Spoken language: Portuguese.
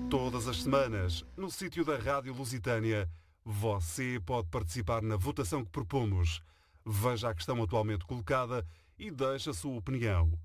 Todas as semanas, no sítio da Rádio Lusitânia, você pode participar na votação que propomos. Veja a questão atualmente colocada e deixe a sua opinião.